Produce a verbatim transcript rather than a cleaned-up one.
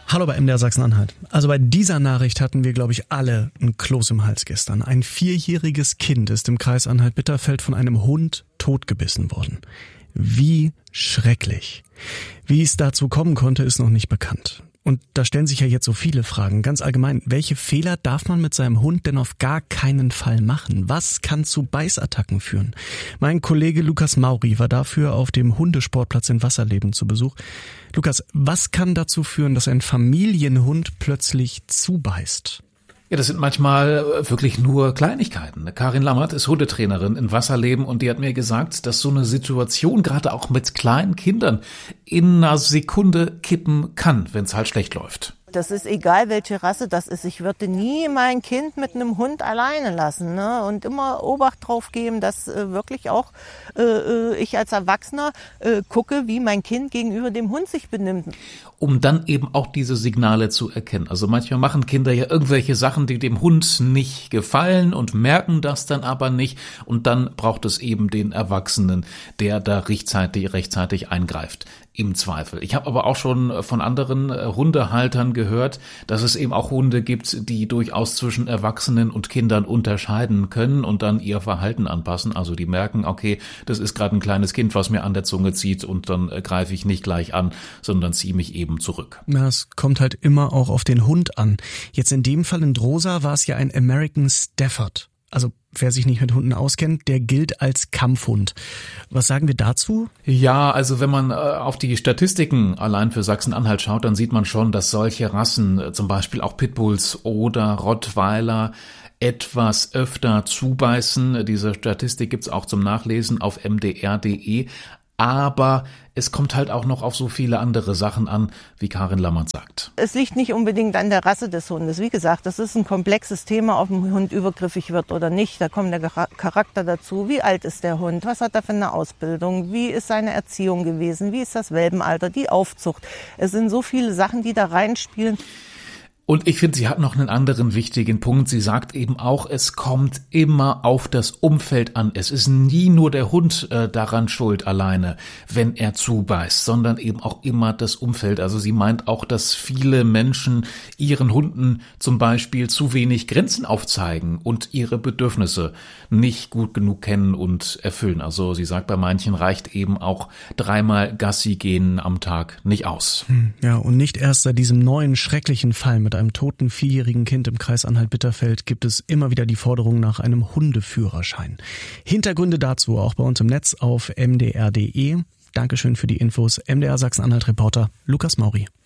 Hallo bei M D R Sachsen-Anhalt. Also bei dieser Nachricht hatten wir, glaube ich, alle einen Kloß im Hals gestern. Ein vierjähriges Kind ist im Kreis Anhalt-Bitterfeld von einem Hund totgebissen worden. Wie schrecklich. Wie es dazu kommen konnte, ist noch nicht bekannt. Und da stellen sich ja jetzt so viele Fragen. Ganz allgemein, welche Fehler darf man mit seinem Hund denn auf gar keinen Fall machen? Was kann zu Beißattacken führen? Mein Kollege Lukas Mauri war dafür auf dem Hundesportplatz in Wasserleben zu Besuch. Lukas, was kann dazu führen, dass ein Familienhund plötzlich zubeißt? Ja, das sind manchmal wirklich nur Kleinigkeiten. Karin Lammert ist Hundetrainerin in Wasserleben und die hat mir gesagt, dass so eine Situation gerade auch mit kleinen Kindern in einer Sekunde kippen kann, wenn es halt schlecht läuft. Das ist egal, welche Rasse das ist. Ich würde nie mein Kind mit einem Hund alleine lassen, ne? Und immer Obacht drauf geben, dass äh, wirklich auch äh, ich als Erwachsener äh, gucke, wie mein Kind gegenüber dem Hund sich benimmt. Um dann eben auch diese Signale zu erkennen. Also manchmal machen Kinder ja irgendwelche Sachen, die dem Hund nicht gefallen und merken das dann aber nicht. Und dann braucht es eben den Erwachsenen, der da rechtzeitig, rechtzeitig eingreift. Im Zweifel. Ich habe aber auch schon von anderen Hundehaltern gehört, dass es eben auch Hunde gibt, die durchaus zwischen Erwachsenen und Kindern unterscheiden können und dann ihr Verhalten anpassen. Also die merken, okay, das ist gerade ein kleines Kind, was mir an der Zunge zieht und dann greife ich nicht gleich an, sondern ziehe mich eben zurück. Ja, es kommt halt immer auch auf den Hund an. Jetzt in dem Fall in Drosa war es ja ein American Stafford. Also wer sich nicht mit Hunden auskennt, der gilt als Kampfhund. Was sagen wir dazu? Ja, also wenn man äh, auf die Statistiken allein für Sachsen-Anhalt schaut, dann sieht man schon, dass solche Rassen, äh, zum Beispiel auch Pitbulls oder Rottweiler, etwas öfter zubeißen. Diese Statistik gibt's auch zum Nachlesen auf m d r punkt d e. Aber es kommt halt auch noch auf so viele andere Sachen an, wie Karin Lammert sagt. Es liegt nicht unbedingt an der Rasse des Hundes. Wie gesagt, das ist ein komplexes Thema, ob ein Hund übergriffig wird oder nicht. Da kommt der Charakter dazu. Wie alt ist der Hund? Was hat er für eine Ausbildung? Wie ist seine Erziehung gewesen? Wie ist das Welpenalter? Die Aufzucht? Es sind so viele Sachen, die da reinspielen. Und ich finde, sie hat noch einen anderen wichtigen Punkt. Sie sagt eben auch, es kommt immer auf das Umfeld an. Es ist nie nur der Hund äh, daran schuld alleine, wenn er zubeißt, sondern eben auch immer das Umfeld. Also sie meint auch, dass viele Menschen ihren Hunden zum Beispiel zu wenig Grenzen aufzeigen und ihre Bedürfnisse nicht gut genug kennen und erfüllen. Also sie sagt, bei manchen reicht eben auch dreimal Gassi gehen am Tag nicht aus. Ja, und nicht erst seit diesem neuen schrecklichen Fall mit einem toten vierjährigen Kind im Kreis Anhalt-Bitterfeld gibt es immer wieder die Forderung nach einem Hundeführerschein. Hintergründe dazu auch bei uns im Netz auf m d r punkt d e. Dankeschön für die Infos. M D R Sachsen-Anhalt-Reporter Lukas Mauri.